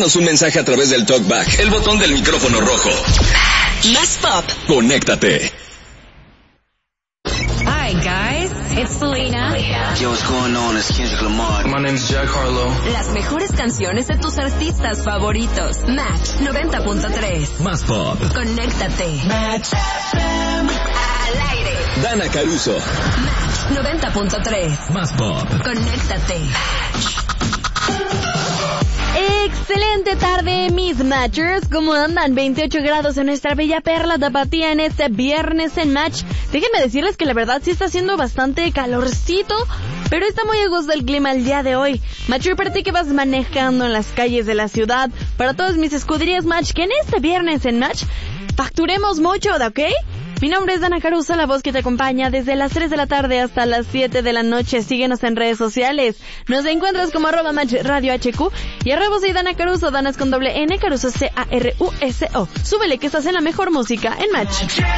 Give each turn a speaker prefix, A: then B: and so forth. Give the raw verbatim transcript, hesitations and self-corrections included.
A: Mándanos un mensaje a través del TalkBack, el botón del micrófono rojo.
B: Más pop.
A: Conéctate.
C: Hi guys, it's Selena.
D: Yo, what's going on? It's Kendrick Lamar.
E: My name's Jack Harlow.
C: Las mejores canciones de tus artistas favoritos. Match noventa punto tres.
A: Más pop.
C: Conéctate.
B: Match F M.
C: Al aire.
A: Dana Caruso.
C: Match noventa punto tres.
A: Más pop.
C: Conéctate.
F: Excelente tarde, mis Matchers. ¿Cómo andan? veintiocho grados en nuestra bella perla tapatía en este viernes en Match. Déjenme decirles que la verdad sí está haciendo bastante calorcito, pero está muy a gusto el clima el día de hoy. Matcher, para ti que vas manejando en las calles de la ciudad, para todas mis escuderías Match, que en este viernes en Match facturemos mucho, ¿ok? Mi nombre es Dana Caruso, la voz que te acompaña desde las tres de la tarde hasta las siete de la noche. Síguenos en redes sociales. Nos encuentras como arroba Match Radio H Q y arroba soy Dana Caruso, Danas con doble N, Caruso C A R U S O. Súbele que estás en la mejor música en Match.